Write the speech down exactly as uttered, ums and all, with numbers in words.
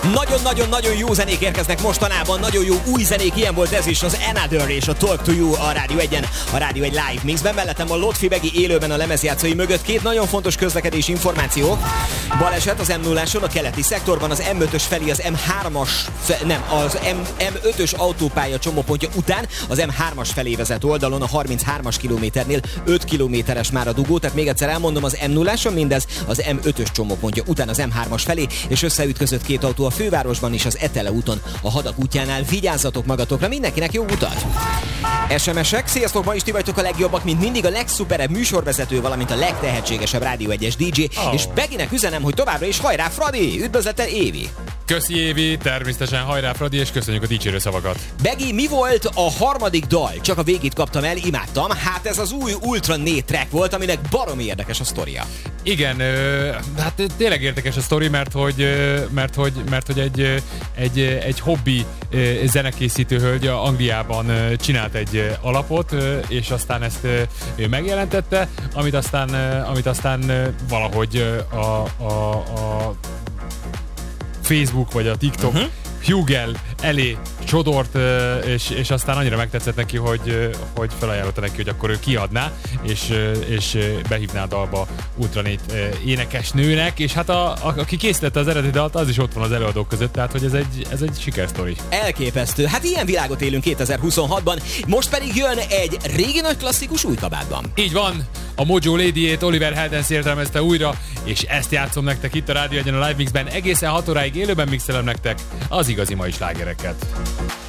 Nagyon-nagyon-nagyon jó zenék érkeznek mostanában, nagyon jó új zenék, ilyen volt ez is, az Another és a Talk to You a Rádió egyen, a Rádió egy live mixben. Mellettem a Lotfi Begi élőben a lemezjátszói mögött. Két nagyon fontos közlekedés információ. Baleset az em nulláson a keleti szektorban, az em ötös felé az em hármas, nem, az em ötös autópálya csomópontja után az em hármas felé vezet oldalon a harminchármas kilométernél öt kilométeres már a dugó, tehát még egyszer elmondom, az em nulláson mindez az em ötös csomópontja után az em hármas felé, és összeütközött két autó a fővárosban és az Etele úton a Hadak útjánál. Vigyázzatok magatokra, mindenkinek jó utat! es em es-ek, sziasztok, ma is ti vagytok a legjobbak, mint mindig, a legszuperebb műsorvezető, valamint a legtehetségesebb Rádió egyes dé dzsé, oh. és Beginek üzenem, hogy továbbra is hajrá, Fradi! Üdvözlettel, Évi! Köszi, Évi, természetesen hajrá, Fradi, és köszönjük a dicsérő szavakat. Begi, mi volt a harmadik dal? Csak a végét kaptam el, imádtam. Hát ez az új Ultra négy track volt, aminek baromi érdekes a sztoria. Igen, hát tényleg érdekes a sztori, mert hogy, mert hogy, mert hogy egy, egy, egy hobbi zenekészítő hölgy Angliában csinált egy alapot, és aztán ezt ő megjelentette, amit aztán, amit aztán valahogy a, a, a Facebook vagy a TikTok uh-huh. Hugel elé csodort, és, és aztán annyira megtetszett neki, hogy, hogy felajánlotta neki, hogy akkor ő kiadná, és, és behívná a dalba Ultra négy énekesnőnek, és hát a, a, aki készítette az eredeti dalt, az is ott van az előadók között, tehát hogy ez egy, ez egy sikersztori. Elképesztő. Hát ilyen világot élünk kétezer-huszonhatban, most pedig jön egy régi nagy klasszikus új kabátban. Így van, a Mojo Lady-ét Oliver Heldens értelmezte újra, és ezt játszom nektek itt a Rádió egyen a Live Mixben, egészen hat óráig élőben mixelem nektek az igazi mai slágereket.